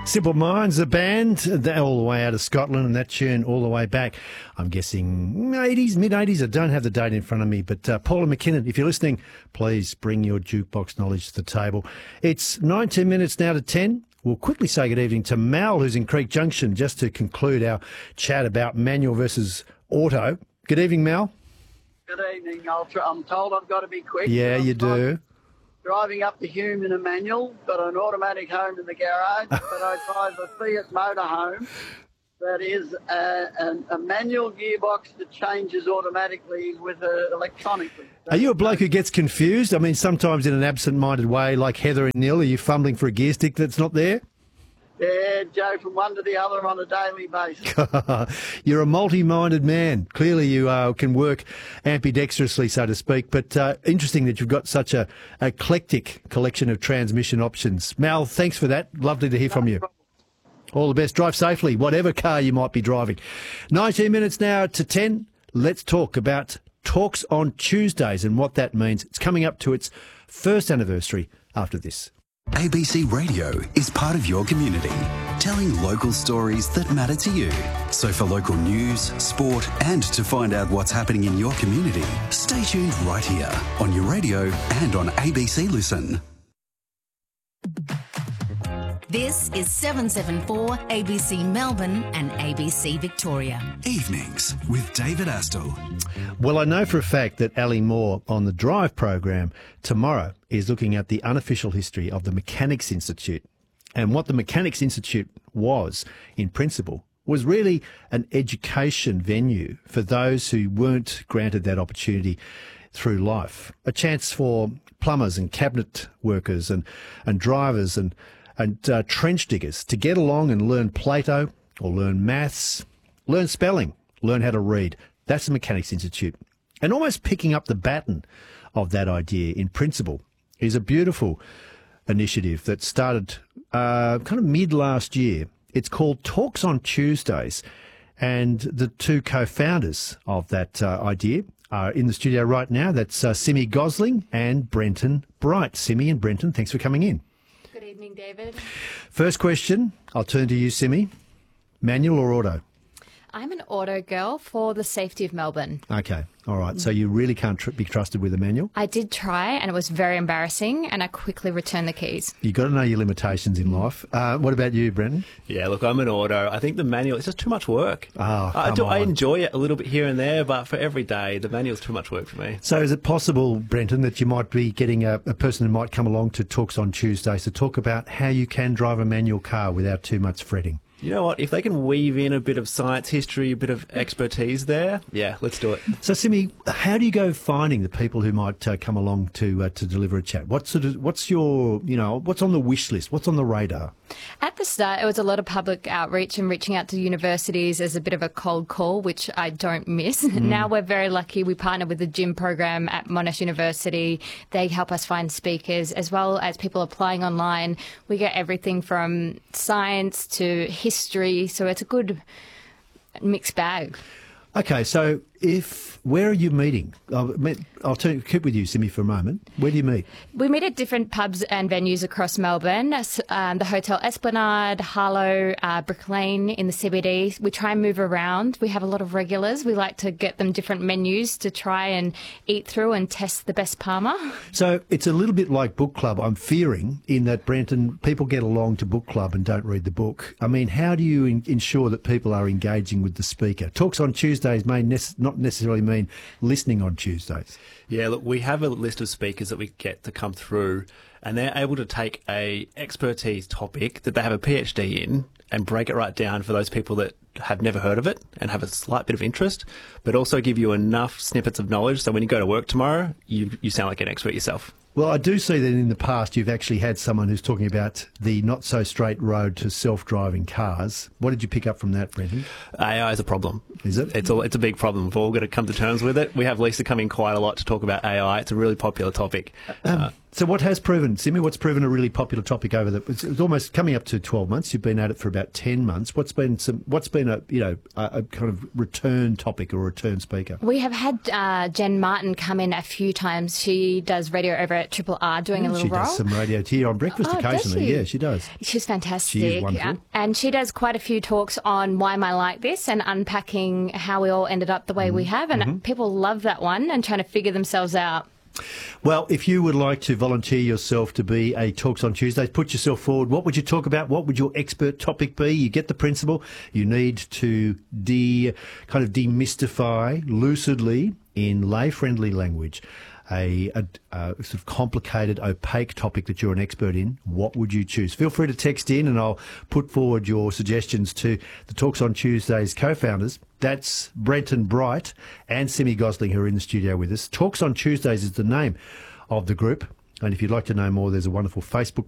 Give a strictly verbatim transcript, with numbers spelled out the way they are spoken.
Simple Minds, the band, they're all the way out of Scotland, and that tune all the way back, I'm guessing eighties, mid-eighties. I don't have the date in front of me, but uh, Paula McKinnon, if you're listening, please bring your jukebox knowledge to the table. It's nineteen minutes now to ten. We'll quickly say good evening to Mal, who's in Creek Junction, just to conclude our chat about manual versus auto. Good evening, Mal. Good evening. I'll try, I'm told I've got to be quick. Yeah, you do. Driving up to Hume in a manual, got an automatic home in the garage, but I drive a Fiat motorhome that is a, a, a manual gearbox that changes automatically with a, electronically. Are you a bloke who gets confused? I mean, sometimes in an absent-minded way, like Heather and Neil, are you fumbling for a gear stick that's not there? Yeah, Joe, from one to the other on a daily basis. You're a multi-minded man. Clearly you uh, can work ambidextrously, so to speak, but uh, interesting that you've got such a eclectic collection of transmission options. Mal, thanks for that. Lovely to hear from you. All the best. Drive safely, whatever car you might be driving. nineteen minutes now to ten. Let's talk about Talks on Tuesdays and what that means. It's coming up to its first anniversary after this. A B C Radio is part of your community, telling local stories that matter to you. So for local news, sport and to find out what's happening in your community, stay tuned right here on your radio and on A B C Listen. This is seven seven four A B C Melbourne and A B C Victoria. Evenings with David Astle. Well, I know for a fact that Ali Moore on the Drive program tomorrow is looking at the unofficial history of the Mechanics Institute. And what the Mechanics Institute was, in principle, was really an education venue for those who weren't granted that opportunity through life. A chance for plumbers and cabinet workers and, and drivers and and uh, trench diggers to get along and learn Plato or learn maths, learn spelling, learn how to read. That's the Mechanics Institute. And almost picking up the baton of that idea in principle is a beautiful initiative that started uh, kind of mid last year. It's called Talks on Tuesdays. And the two co-founders of that uh, idea are in the studio right now. That's uh, Simi Gosling and Brenton Bright. Simi and Brenton, thanks for coming in. Good evening, David. First question, I'll turn to you, Simi. Manual or auto? I'm an auto girl for the safety of Melbourne. Okay, all right. So you really can't tr- be trusted with a manual? I did try, and it was very embarrassing, and I quickly returned the keys. You've got to know your limitations in life. Uh, what about you, Brenton? Yeah, look, I'm an auto. I think the manual, it's just too much work. Oh, I, come do, on. I enjoy it a little bit here and there, but for every day, the manual's too much work for me. So is it possible, Brenton, that you might be getting a, a person who might come along to Talks on Tuesdays to talk about how you can drive a manual car without too much fretting? You know what? If they can weave in a bit of science history, a bit of expertise there, yeah, let's do it. So, Simi, how do you go finding the people who might uh, come along to uh, to deliver a chat? What sort of, what's your, you know, what's on the wish list? What's on the radar? At the start, it was a lot of public outreach and reaching out to universities as a bit of a cold call, which I don't miss. Mm. Now we're very lucky. We partner with the gym program at Monash University. They help us find speakers, as well as people applying online. We get everything from science to history, so it's a good mixed bag. Okay, so if where are you meeting? I'll, I'll turn, keep with you, Simi, for a moment. Where do you meet? We meet at different pubs and venues across Melbourne. Um, the Hotel Esplanade, Harlow, uh, Brick Lane in the C B D. We try and move around. We have a lot of regulars. We like to get them different menus to try and eat through and test the best Parma. So it's a little bit like book club, I'm fearing, in that, Brenton, people get along to book club and don't read the book. I mean, how do you in- ensure that people are engaging with the speaker? Talks on Tuesdays may ne- not necessarily mean listening on Tuesdays. Yeah, look, we have a list of speakers that we get to come through, and they're able to take a expertise topic that they have a PhD in and break it right down for those people that have never heard of it and have a slight bit of interest, but also give you enough snippets of knowledge so when you go to work tomorrow, you you sound like an expert yourself. Well, I do see that in the past you've actually had someone who's talking about the not-so-straight road to self-driving cars. What did you pick up from that, Brenton? A I is a problem. Is it? It's a, it's a big problem. We've all got to come to terms with it. We have Lisa come in quite a lot to talk about A I. It's a really popular topic. Um, uh, So what has proven, Simi, what's proven a really popular topic over the, it's, it's almost coming up to twelve months. You've been at it for about ten months. What's been some, what's been a, you know, a, a kind of return topic or return speaker? We have had uh, Jen Martin come in a few times. She does radio over at Triple R doing Yeah, a little she role. does some radio here on Breakfast Oh, does occasionally. she? Yeah, she does. She's fantastic. She is wonderful. Uh, and she does quite a few talks on why am I like this and unpacking how we all ended up the way Mm-hmm. we have. And people love that one and trying to figure themselves out. Well, if you would like to volunteer yourself to be a Talks on Tuesdays, put yourself forward. What would you talk about? What would your expert topic be? You get the principle. You need to de kind of demystify lucidly in lay-friendly language a, a, a sort of complicated, opaque topic that you're an expert in. What would you choose? Feel free to text in and I'll put forward your suggestions to the Talks on Tuesdays co-founders. That's Brenton Bright and Simi Gosling, who are in the studio with us. Talks on Tuesdays is the name of the group. And if you'd like to know more, there's a wonderful Facebook